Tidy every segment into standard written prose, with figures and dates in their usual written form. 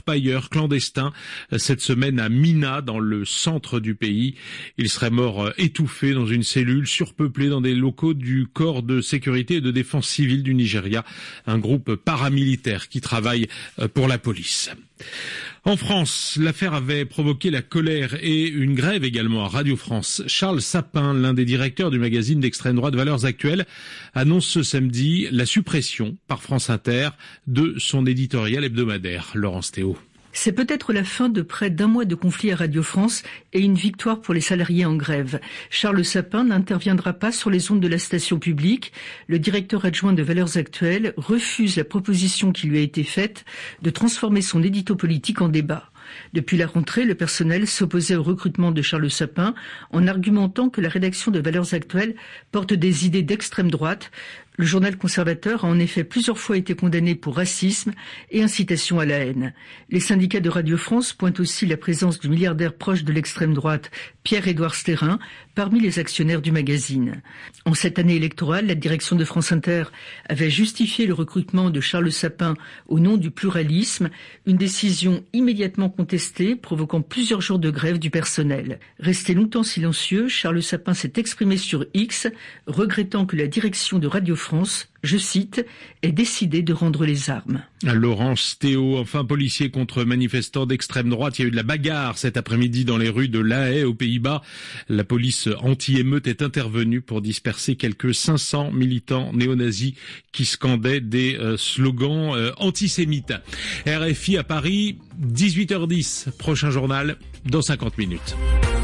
orpailleur clandestin cette semaine à Mina, dans le centre du pays. Il serait mort étouffé dans une cellule surpeuplée dans des locaux du corps de sécurité et de défense civile du Nigeria, un groupe paramilitaire qui travaille pour la police. En France, l'affaire avait provoqué la colère et une grève également à Radio France. Charles Sapin, l'un des directeurs du magazine d'extrême droite Valeurs Actuelles, annonce ce samedi la suppression par France Inter de son éditorial hebdomadaire. Laurence Théo. C'est peut-être la fin de près d'un mois de conflit à Radio France et une victoire pour les salariés en grève. Charles Sapin n'interviendra pas sur les ondes de la station publique. Le directeur adjoint de Valeurs Actuelles refuse la proposition qui lui a été faite de transformer son édito politique en débat. Depuis la rentrée, le personnel s'opposait au recrutement de Charles Sapin en argumentant que la rédaction de Valeurs Actuelles porte des idées d'extrême droite. Le journal conservateur a en effet plusieurs fois été condamné pour racisme et incitation à la haine. Les syndicats de Radio France pointent aussi la présence du milliardaire proche de l'extrême droite, Pierre-Édouard Stérin, parmi les actionnaires du magazine. En cette année électorale, la direction de France Inter avait justifié le recrutement de Charles Sapin au nom du pluralisme, une décision immédiatement contestée, provoquant plusieurs jours de grève du personnel. Resté longtemps silencieux, Charles Sapin s'est exprimé sur X, regrettant que la direction de Radio France, je cite, ait décidé de rendre les armes. Laurence Théo, enfin policier contre manifestants d'extrême droite. Il y a eu de la bagarre cet après-midi dans les rues de La Haye aux Pays-Bas. La police anti-émeute est intervenue pour disperser quelques 500 militants néo-nazis qui scandaient des slogans antisémites. RFI à Paris, 18h10, prochain journal dans 50 minutes.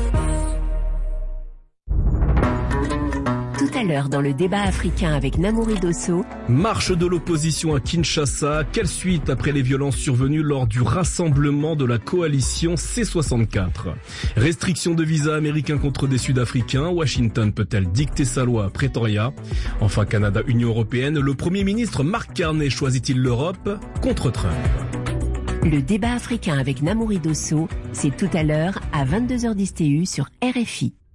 Tout à l'heure dans le débat africain avec Namouri Dosso. Marche de l'opposition à Kinshasa. Quelle suite après les violences survenues lors du rassemblement de la coalition C64? Restriction de visa américain contre des Sud-Africains. Washington peut-elle dicter sa loi à Pretoria? Enfin, Canada-Union européenne. Le Premier ministre Mark Carney choisit-il l'Europe contre Trump? Le débat africain avec Namouri Dosso, c'est tout à l'heure à 22h10 TU sur RFI.